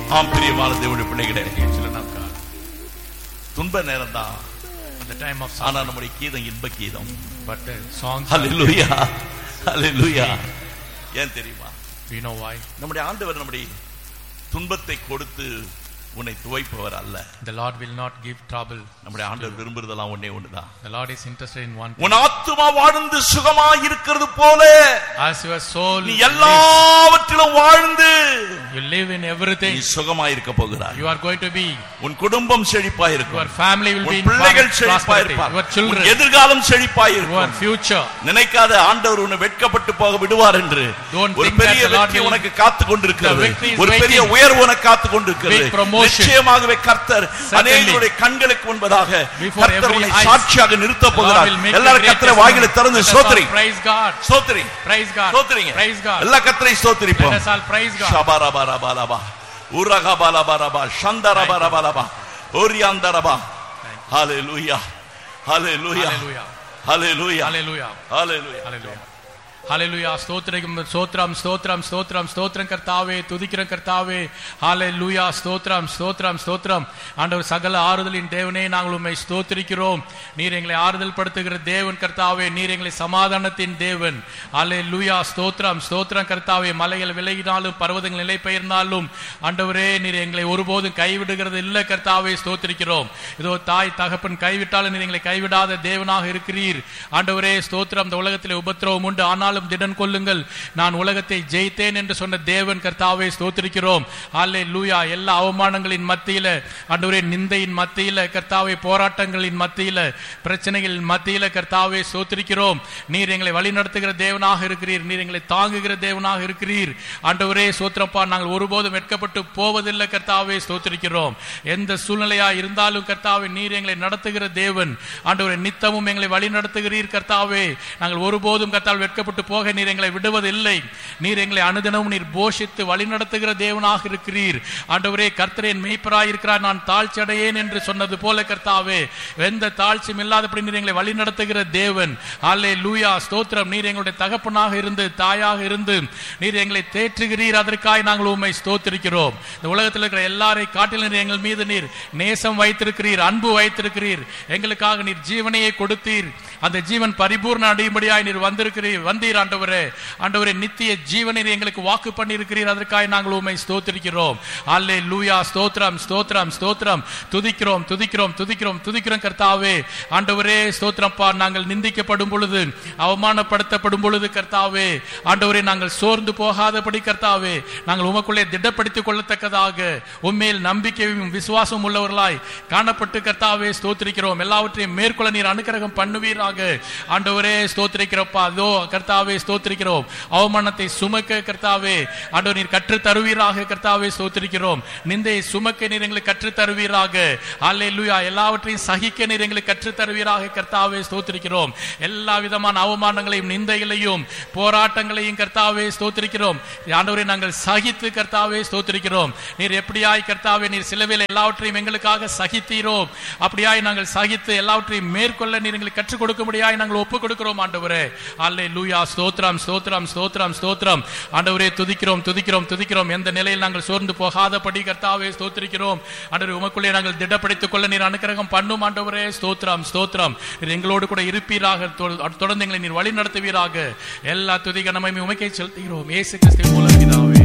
ஆம் பிரியமான தேவனுடைய பிள்ளைகளே, துன்ப நேரம் தான், ஆனா நம்முடைய கீதம் இன்ப கீதம். ஹல்லேலூயா, ஹல்லேலூயா. ஏன் தெரியுமா? நம்முடைய ஆண்டவர் நம்முடைய துன்பத்தை கொடுத்து உன்னை துவைப்பவர் அல்ல. The Lord will not give trouble. நம்முடைய ஆண்டவர் விரும்புறதெல்லாம் ஒண்ணே ஒண்ணுதான். The Lord is interested in one thing. உன் ஆத்துமா வாழ்ந்து சுகமாய் இருக்கிறது போல, as your soul, நீ எல்லாவற்றிலும் வாழ்ந்து, you live in everything, நீ சுகமாய் இருக்க போகிறாய். you are going to be, உன் குடும்பம் செழிப்பாய் இருக்கும், your family will be in பிள்ளைகள் செழிப்பாய் இருப்பார், your children, எதிர்காலம் செழிப்பாய் இருக்கும், your future. நினைக்காத ஆண்டவர் உன்னை வெட்கப்பட்டு போக விடுவார் என்று. ஒரு பெரிய வெற்றி உனக்கு காத்துக் கொண்டிருக்கிறது, ஒரு பெரிய உயர்வு உனக்கு காத்துக் கொண்டிருக்கிறது. நிச்சயமாகவே கர்த்தர் அநேகருடைய கண்களுக்கு முன்பதாக கர்த்தர் உன்னை சாட்சியாக நிறுத்த போகிறார். எல்லாரும் கர்த்தரை வாயில திறந்து ஸ்தோத்திரி, praise God, ஸ்தோத்திரி, praise God, ஸ்தோத்திரிங்க, praise God. எல்லா கர்த்தரை ஸ்தோத்திரிப்போம். Let us all praise God. ஷபரபரபரபா உரகபலபரபா ஷந்தரபரபரபா ஓரியாந்தரபா. ஹல்லேலூயா, ஹல்லேலூயா, ஹல்லேலூயா, ஹல்லேலூயா, ஹல்லேலூயா, ஹல்லேலூயா, ஹல்லேலூயா. ஸ்தோத்திரம், ஸ்தோத்திரம், ஸ்தோத்திரம், ஸ்தோத்திரம், ஸ்தோத்திரம் கர்த்தாவே, துதிக்கிற கர்த்தாவே. ஹல்லேலூயா, ஸ்தோத்திரம், ஸ்தோத்திரம், ஸ்தோத்திரம். ஆண்டவர் சகல ஆறுதலின் தேவனே, நாங்கள் உம்மை ஸ்தோத்திரிக்கிறோம். நீர் எங்களை ஆறுதல் படுத்துகிற தேவன் கர்த்தாவே, நீர் எங்களை சமாதானத்தின் தேவன். ஹல்லேலூயா, ஸ்தோத்திரம், ஸ்தோத்திரம் கர்த்தாவே. மலைகள் விலகினாலும் பர்வதங்கள் நிலை பெயர்ந்தாலும் ஆண்டவரே, நீர் எங்களை ஒருபோதும் கைவிடுகிறது இல்லை கர்த்தாவே, ஸ்தோத்திரிக்கிறோம். இதோ தாய் தகப்பன் கைவிட்டாலும் நீர் எங்களை கைவிடாத தேவனாக இருக்கிறீர் ஆண்டவரே, ஸ்தோத்திரம். இந்த உலகத்திலே உபத்திரவம் உண்டு, ஆனால் திடன் கொள்ளுங்கள், நான் உலகத்தை ஜெயித்தேன் என்று சொன்ன தேவன் கர்த்தாவே, ஸ்தோத்திரிக்கிறோம். ஹல்லேலூயா. எல்லா அவமானங்களின் மத்தியில ஆண்டவரே, நிந்தையின் மத்தியில கர்த்தாவே, போராட்டங்களின் மத்தியில, பிரச்சனைகளின் மத்தியில கர்த்தாவே, ஸ்தோத்திரிக்கிறோம். நீர் எங்களை வழி நடத்துகிற தேவனாக இருக்கிறீர், நீர் எங்களை தாங்குகிற தேவனாக இருக்கிறீர் ஆண்டவரே, ஸ்தோத்திரப்பா. நாங்கள் ஒருபோதும் வெட்கப்பட்டு போவதில்லை கர்த்தாவே, ஸ்தோத்திரிக்கிறோம். எந்த சூழ்நிலையா இருந்தாலும் கர்த்தாவே, நீர் எங்களை நடத்துகிற தேவன் ஆண்டவரே, நித்தமும் எங்களை வழி நடத்துகிறீர் கர்த்தாவே. நாங்கள் ஒருபோதும் கர்த்தாவே வெட்கப்பட்டு போக நீர் எங்களை விடுவதில்லை. நீர் எங்களை அனுதினமும் நீர் போஷித்து வழி நடத்துகிற தேவனாக இருக்கிறீர் ஆண்டவரே. கர்த்தரேன் மேய்ப்பராய் இருக்கிறார், நான் தாழ்ச்சி அடையேன் என்று சொன்னது போல கர்த்தாவே, எந்த தாழ்ச்சியும் இல்லாதபடி நீர் எங்களை வழி நடத்துகிற தேவன். ஹல்லேலூயா, ஸ்தோத்திரம். நீர் எங்களுடைய தகப்பனாக இருந்து, தாயாக இருந்து நீர் எங்களை தேற்றுகிறீர், அதற்காக நாங்கள் உம்மை ஸ்தோத்திரிக்கிறோம். இந்த உலகத்தில் இருக்கிற எல்லாரை காட்டிலும் எங்கள் மீது நீர் நேசம் வைத்திருக்கிறீர், அன்பு வைத்திருக்கிறீர். எங்களுக்காக நீர் ஜீவனையே கொடுத்தீர், அந்த ஜீவன் பரிபூர்ண அடையும்படியாய் நீர் வந்தீர் ஆண்டவரே. ஆண்டவரே, நித்திய ஜீவனை எங்களுக்கு வாக்கு பண்ணி இருக்கிறீர், அதற்காக நாங்கள் உம்மை ஸ்தோத்திரிக்கிறோம். ஹல்லேலூயா, ஸ்தோத்திரம், ஸ்தோத்திரம், ஸ்தோத்திரம். துதிக்கிறோம், துதிக்கிறோம், துதிக்கிறோம், துதிக்கிறோம் கர்த்தாவே. ஆண்டவரே, ஸ்தோத்திரப்பா. நாங்கள் நிந்திக்கப்படும் பொழுது, அவமானப்படுத்தப்படும் பொழுது கர்த்தாவே, ஆண்டவரே, நாங்கள் சோர்ந்து போகாதபடி கர்த்தாவே, நாங்கள் உமக்குள்ளே திடப்படுத்திக் கொள்ளத்தக்கதாக உம்மேல் நம்பிக்கையும் விசுவாசம் உள்ளவர்களாய் காணப்பட்டு கர்த்தாவே, ஸ்தோத்திரிக்கிறோம். எல்லாவற்றையும் மேற்கொள்ள நீர் அனுக்கிரகம் பண்ணுவீராக ஆண்டவரே, ஸ்தோத்திரிக்கிறப்பா. அதோ கர்த்தாவே, ஸ்தோத்திரிக்கிறோம். அவமானத்தை சுமக்க கர்த்தாவே ஆண்டவர் நீர் கற்று தருவீராக கர்த்தாவே, ஸ்தோத்திரிக்கிறோம். நிந்தையை சுமக்க நீர் எங்களுக்கு கற்று தருவீராக. ஹல்லேலூயா. எல்லாவற்றையும் சகிக்க நீர் எங்களுக்கு கற்று தருவீராக கர்த்தாவே, ஸ்தோத்திரிக்கிறோம். எல்லா விதமான அவமானங்களையும் நிந்தைகளையும் போராட்டங்களையும் கர்த்தாவே, ஸ்தோத்திரிக்கிறோம். ஆண்டவரே, நாங்கள் சகித்து கர்த்தாவே, ஸ்தோத்திரிக்கிறோம். நீர் எப்படியாய் கர்த்தாவே, நீர் சிலுவையில் எல்லாவற்றையும் எங்களுக்காக சகித்தீரோ அப்படியாய் நாங்கள் சகித்து எல்லாவற்றையும் மேற்கொள்ள நீர் எங்களுக்கு கற்றுக் கொடுக்கும்படியாய் நாங்கள் ஒப்புக் கொடுக்கிறோம் ஆண்டவரே. அல்லேலூயா, ஸ்தோத்திரம், ஸ்தோத்திரம், ஸ்தோத்திரம், ஸ்தோத்திரம். ஆண்டவரே, துதிக்கிறோம், துதிக்கிறோம், துதிக்கிறோம். எந்த நிலையில் நாங்கள் சோர்ந்து போகாதபடி கர்த்தாவே, ஸ்தோத்திரிக்கிறோம். ஆண்டவரே, உமக்குள்ளே நாங்கள் திடப்படுத்திக் கொள்ள நீர் அனுக்கிரகம் பண்ணும் ஆண்டவரே. ஸ்தோத்திரம், ஸ்தோத்திரம். நீர் எங்களோடு கூட இருப்பீராக, தொடர்ந்து எங்களை நீர் வழி நடத்துவீராக. எல்லா துதி கனமையும் உமக்கே செலுத்துகிறோம், இயேசு கிறிஸ்துவின் மூலம் பிதாவே.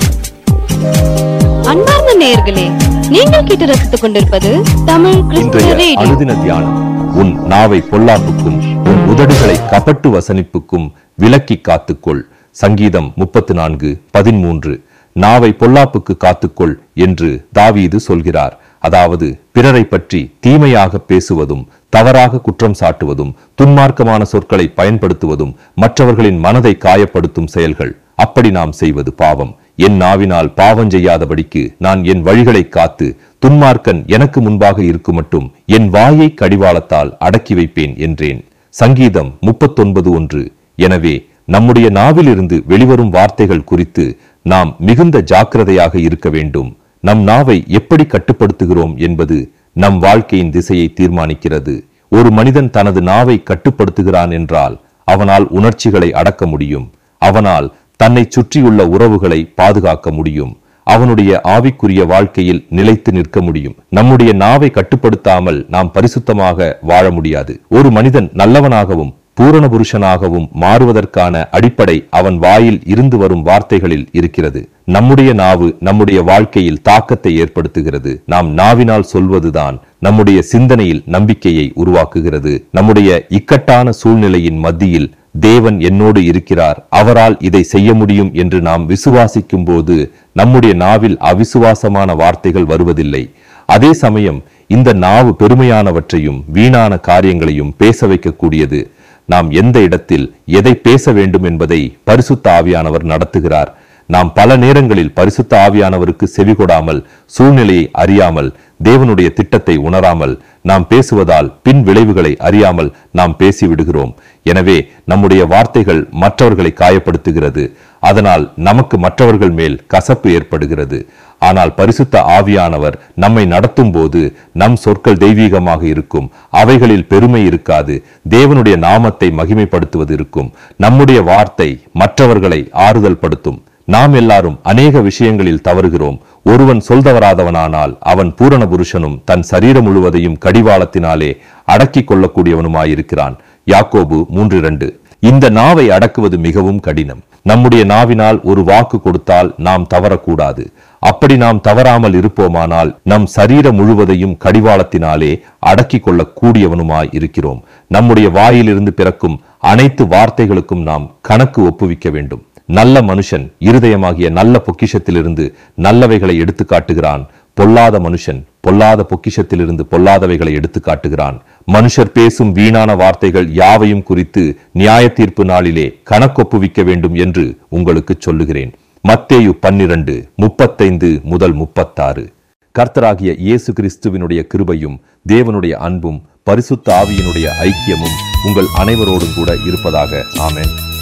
அன்பார்ந்த நேயர்களே, நீங்கள் கேட்டு ரசித்துக் கொண்டிருப்பது தமிழ் கிறிஸ்துவ ரேடியோ. அனுதின தியானம். உன் நாவை பொல்லாப்புக்கும் உன் உதடுகளை கபட்டு வசனிப்புக்கும் விலக்கி காத்துக்கொள். சங்கீதம் 34:13. நாவை பொல்லாப்புக்கு காத்துக்கொள் என்று தாவீது சொல்கிறார். அதாவது பிறரை பற்றி தீமையாக பேசுவதும், தவறாக குற்றம் சாட்டுவதும், துன்மார்க்கமான சொற்களை பயன்படுத்துவதும் மற்றவர்களின் மனதை காயப்படுத்தும் செயல்கள். அப்படி நாம் செய்வது பாவம். என் நாவினால் பாவம் செய்யாதபடிக்கு நான் என் வழிகளை காத்து துன்மார்க்கன் எனக்கு முன்பாக இருக்கும் மட்டும் என் வாயை கடிவாளத்தால் அடக்கி வைப்பேன் என்றேன். சங்கீதம் 39:1. எனவே நம்முடைய நாவிலிருந்து வெளிவரும் வார்த்தைகள் குறித்து நாம் மிகுந்த ஜாக்கிரதையாக இருக்க வேண்டும். நம் நாவை எப்படி கட்டுப்படுத்துகிறோம் என்பது நம் வாழ்க்கையின் திசையை தீர்மானிக்கிறது. ஒரு மனிதன் தனது நாவை கட்டுப்படுத்துகிறான் என்றால் அவனால் உணர்ச்சிகளை அடக்க முடியும். அவனால் தன்னை சுற்றியுள்ள உறவுகளை பாதுகாக்க முடியும். அவனுடைய ஆவிக்குரிய வாழ்க்கையில் நிலைத்து நிற்க முடியும். நம்முடைய நாவை கட்டுப்படுத்தாமல் நாம் பரிசுத்தமாக வாழ முடியாது. ஒரு மனிதன் நல்லவனாகவும் பூரண புருஷனாகவும் மாறுவதற்கான அடிப்படை அவன் வாயில் இருந்து வரும் வார்த்தைகளில் இருக்கிறது. நம்முடைய நாவு நம்முடைய வாழ்க்கையில் தாக்கத்தை ஏற்படுத்துகிறது. நாம் நாவினால் சொல்வதுதான் நம்முடைய சிந்தனையில் நம்பிக்கையை உருவாக்குகிறது. நம்முடைய இக்கட்டான சூழ்நிலையின் மத்தியில் தேவன் என்னோடு இருக்கிறார், அவரால் இதை செய்ய முடியும் என்று நாம் விசுவாசிக்கும் போது நம்முடைய நாவில் அவிசுவாசமான வார்த்தைகள் வருவதில்லை. அதே சமயம் இந்த நாவு பெருமையானவற்றையும் வீணான காரியங்களையும் பேச வைக்கக்கூடியது. நாம் எந்த இடத்தில் எதை பேச வேண்டும் என்பதை பரிசுத்த ஆவியானவர் நடத்துகிறார். நாம் பல நேரங்களில் பரிசுத்த ஆவியானவருக்கு செவிகொடாமல், சூழ்நிலையை அறியாமல், தேவனுடைய திட்டத்தை உணராமல் நாம் பேசுவதால் பின் விளைவுகளை அறியாமல் நாம் பேசிவிடுகிறோம். எனவே நம்முடைய வார்த்தைகள் மற்றவர்களை காயப்படுத்துகிறது. அதனால் நமக்கு மற்றவர்கள் மேல் கசப்பு ஏற்படுகிறது. ஆனால் பரிசுத்த ஆவியானவர் நம்மை நடத்தும் போது நம் சொற்கள் தெய்வீகமாக இருக்கும். அவைகளில் பெருமை இருக்காது. தேவனுடைய நாமத்தை மகிமைப்படுத்துவது இருக்கும். நம்முடைய வார்த்தை மற்றவர்களை ஆறுதல் படுத்தும். நாம் எல்லாரும் அநேக விஷயங்களில் தவறுகிறோம். ஒருவன் சொல்தவராதவனானால் அவன் பூரண புருஷனும் தன் சரீரம் முழுவதையும் கடிவாளத்தினாலே அடக்கிக் கொள்ளக்கூடியவனுமாயிருக்கிறான். யாக்கோபு 3:2. இந்த நாவை அடக்குவது மிகவும் கடினம். நம்முடைய நாவினால் ஒரு வாக்கு கொடுத்தால் நாம் தவறக்கூடாது. அப்படி நாம் தவறாமல் இருப்போமானால் நம் சரீரம் முழுவதையும் கடிவாளத்தினாலே அடக்கிக் கொள்ளக்கூடியவனுமாய் இருக்கிறோம். நம்முடைய வாயிலிருந்து பிறக்கும் அனைத்து வார்த்தைகளுக்கும் நாம் கணக்கு ஒப்புவிக்க வேண்டும். நல்ல மனுஷன் இருதயமாகிய நல்ல பொக்கிஷத்திலிருந்து நல்லவைகளை எடுத்து காட்டுகிறான். பொல்லாத மனுஷன் பொல்லாத பொக்கிஷத்திலிருந்து பொல்லாதவைகளை எடுத்து காட்டுகிறான். மனுஷர் பேசும் வீணான வார்த்தைகள் யாவையும் குறித்து நியாய தீர்ப்பு நாளிலே கணக்கொப்புவிக்க வேண்டும் என்று உங்களுக்கு சொல்லுகிறேன். மத்தேயு 12:35-36. கர்த்தராகிய இயேசு கிறிஸ்துவினுடைய கிருபையும் தேவனுடைய அன்பும் பரிசுத்த ஆவியினுடைய ஐக்கியமும் உங்கள் அனைவரோடும் கூட இருப்பதாக. ஆமென்.